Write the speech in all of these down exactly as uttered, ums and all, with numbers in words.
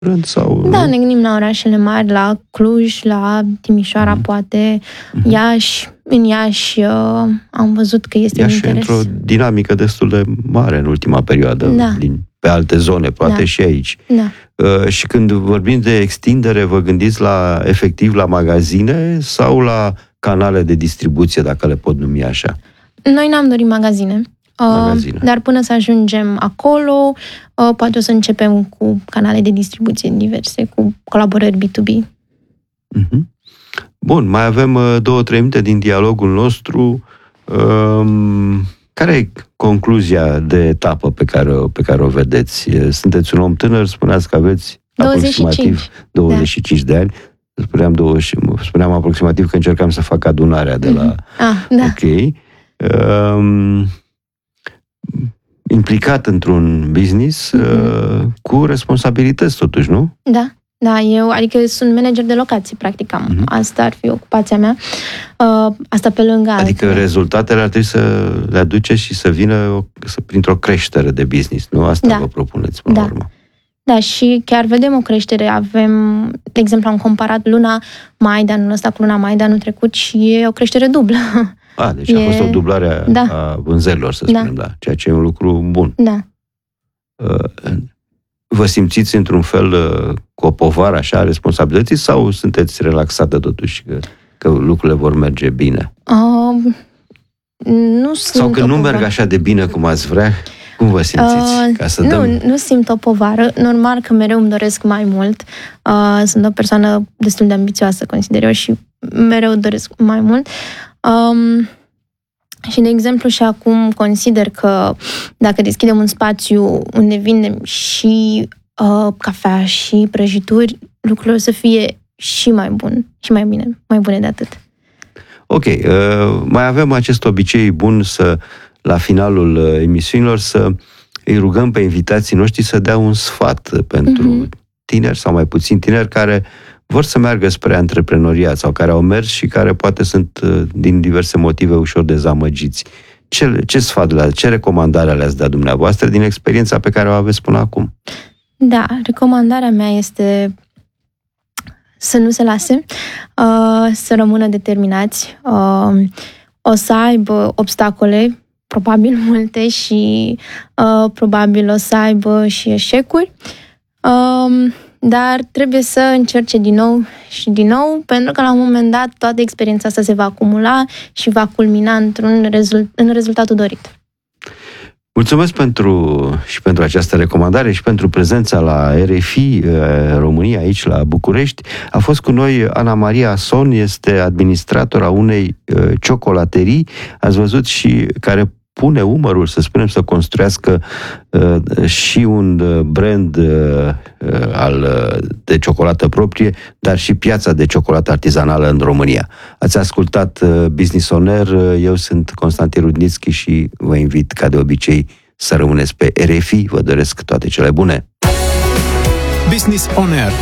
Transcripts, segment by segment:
rând? Sau, da, nu? ne gândim la orașele mari, la Cluj, la Timișoara, mm. poate, mm-hmm. Iași. În Iași uh, am văzut că este Iași un interes. într-o dinamică destul de mare în ultima perioadă, da. din, pe alte zone, poate da. și aici. Da. Uh, și când vorbim de extindere, vă gândiți la efectiv la magazine sau la canale de distribuție, dacă le pot numi așa? Noi n-am dorit magazine. magazine. Uh, dar până să ajungem acolo, uh, poate o să începem cu canale de distribuție diverse, cu colaborări B to B. Uh-huh. Bun, mai avem uh, două, trei minute din dialogul nostru. Um, care e concluzia de etapă pe care, pe care o vedeți? Sunteți un om tânăr, spuneați că aveți douăzeci și cinci. aproximativ douăzeci și cinci da. de ani. Spuneam, douăzeci, spuneam aproximativ că încercam să fac adunarea de la... Ah, da. Ok. Um, implicat într-un business mm-hmm. uh, cu responsabilități, totuși, nu? Da. Da, eu, adică sunt manager de locații, practic am. Mm-hmm. Asta ar fi ocupația mea. Uh, asta pe lângă Adică altele. rezultatele ar trebui să le aduceți și să vină să, printr-o creștere de business, nu? Asta da. vă propuneți, până da. la urmă. Da, și chiar vedem o creștere. Avem, de exemplu, am comparat luna mai de anul ăsta cu luna mai de anul trecut și e o creștere dublă. A, deci e... a fost o dublare da. a vânzărilor, să spunem, da. da. Ceea ce e un lucru bun. Da. Uh, Vă simțiți într-un fel uh, cu o povară așa a responsabilității sau sunteți relaxată totuși că, că lucrurile vor merge bine? Uh, nu sau că nu povară. merg așa de bine cum ați vrea? Cum vă simțiți? Uh, Ca să nu, dăm... nu simt o povară. Normal că mereu îmi doresc mai mult. Uh, sunt o persoană destul de ambițioasă, consider eu, și mereu doresc mai mult. Um, și, de exemplu, și acum consider că dacă deschidem un spațiu unde vindem și uh, cafea și prăjituri, lucrurile o să fie și mai bun, și mai bine, mai bune de atât. Ok, uh, mai avem acest obicei bun să, la finalul uh, emisiunilor, să îi rugăm pe invitații noștri să dea un sfat pentru mm-hmm. tineri sau mai puțin tineri care vor să meargă spre antreprenoriat sau care au mers și care poate sunt din diverse motive ușor dezamăgiți. Ce, ce sfat le ce recomandare le-ați dat dumneavoastră din experiența pe care o aveți până acum? Da, recomandarea mea este să nu se lase, să rămână determinați. O să aibă obstacole, probabil multe, și probabil o să aibă și eșecuri. Dar trebuie să încerce din nou și din nou, pentru că la un moment dat toată experiența asta se va acumula și va culmina într-un rezult, în rezultatul dorit. Mulțumesc pentru, și pentru această recomandare și pentru prezența la R F I România, aici la București. A fost cu noi Ana Maria Son, este administratora unei ciocolaterii, ați văzut, și care pune umărul, să spunem, să construiască uh, și un brand uh, al, de ciocolată proprie, dar și piața de ciocolată artizanală în România. Ați ascultat uh, Business On Air, eu sunt Constantin Rudnitschi și vă invit, ca de obicei, să rămâneți pe R F I. Vă doresc toate cele bune! Business On Air.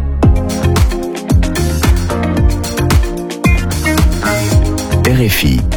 R F I